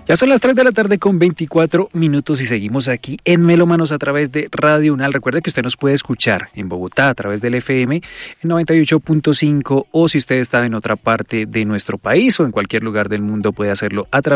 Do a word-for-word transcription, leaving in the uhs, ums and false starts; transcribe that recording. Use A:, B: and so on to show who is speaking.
A: Ya son las tres de la tarde con veinticuatro minutos y seguimos aquí en Melómanos a través de Radio Unal. Recuerde que usted nos puede escuchar en Bogotá a través del F M en noventa y ocho punto cinco, o si usted está en otra parte de nuestro país o en cualquier lugar del mundo puede hacerlo a través